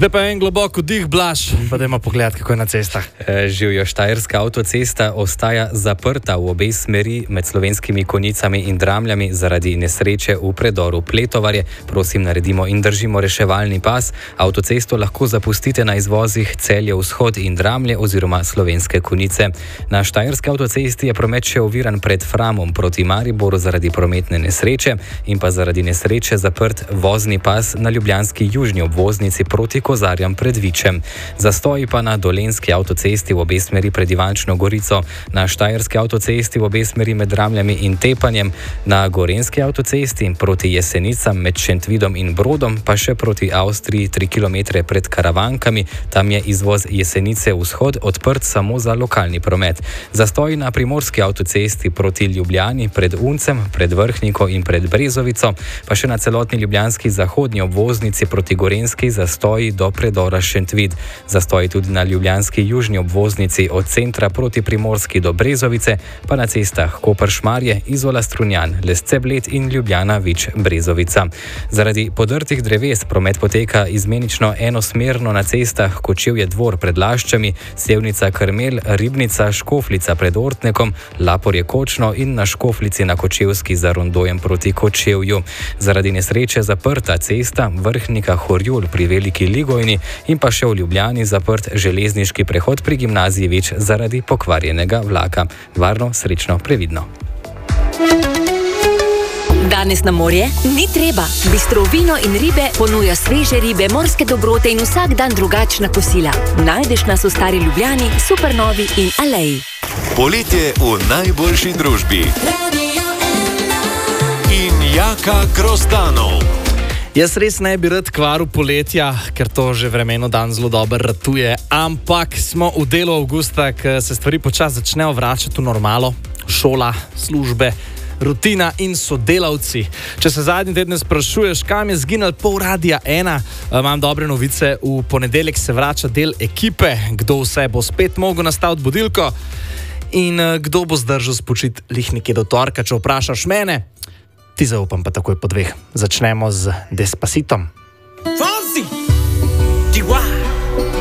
Zdaj pa en globok vdih, Blaž, pa dajmo pogledati, kako je na cestah. Živjo, Štajerska avtocesta ostaja zaprta v obe smeri med Slovenskimi Konjicami in Dramljami zaradi nesreče v predoru Pletovarje. Prosim, naredimo in držimo reševalni pas. Avtocesto lahko zapustite na izvozih Celje vzhod in Dramlje oziroma Slovenske Konjice. Na Štajerski avtocesti je promet še oviran pred Framom proti Mariboru zaradi prometne nesreče in pa zaradi nesreče zaprt vozni pas na ljubljanski južni obvoznici proti Kozarjam pred Vičem. Zastoji pa na Dolenjski avtocesti v obe smeri pred Ivančno Gorico, na Štajerski avtocesti v obe smeri med Dramljami in Tepanjem, na Gorenjski avtocesti proti Jesenicam med Šentvidom in Brodom, pa še proti Avstriji 3 km pred Karavankami. Tam je izvoz Jesenice vzhod odprt samo za lokalni promet. Zastoji na Primorski avtocesti proti Ljubljani pred Uncem, pred Vrhniko in pred Brezovico, pa še na celotni ljubljanski zahodnji obvoznici proti Gorenjski zastoji do predora Šentvid. Zastoji tudi na ljubljanski južni obvoznici od centra proti Primorski do Brezovice, pa na cestah Koper-Šmarje, Izola-Strunjan, Lesce-Bled in Ljubljana-Vič-Brezovica. Zaradi podrtih dreves promet poteka izmenično enosmerno na cestah Kočevje-Dvor pred Laščami, Sevnica-Krmel, Ribnica, Škoflica pred Ortnekom, Laporje-Kočno in na Škoflici na Kočevski za rondojem proti Kočevju. Zaradi nesreče zaprta cesta Vrhnika-Horjul pri Veliki Ligojni in pa še v Ljubljani zaprt železniški prehod pri gimnaziji Vič zaradi pokvarjenega vlaka. Varno, srečno, previdno. Danes na morje ni treba. Bistro vino in ribe ponuja sveže ribe, morske dobrote in vsak dan drugačna kosila. Najdeš nas v Stari Ljubljani, Supernovi in Aleji. Poletje v najboljši družbi. In Jaka Grozdanov. Jaz res ne bi rad kvaril poletja, ker to že vremeno dan zelo dobro ratuje, ampak smo v delu avgusta, ko se stvari počasi začnejo vračati v normalo. Šola, službe, rutina in sodelavci. Če se zadnji teden sprašuješ, kam je zginil pol Radia 1, imam dobre novice. V ponedeljek se vrača del ekipe, kdo vse bo spet mogel nastaviti budilko in kdo bo zdržal spočit lih nekje do torka. Če vprašaš mene, ti zaupam pa takoj po dveh. Začnemo z Despacitom.